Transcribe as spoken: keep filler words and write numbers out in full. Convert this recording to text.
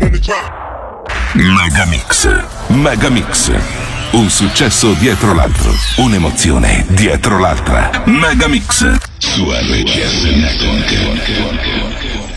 Megamix, Megamix. Un successo dietro l'altro, un'emozione dietro l'altra. Megamix su R C S Network.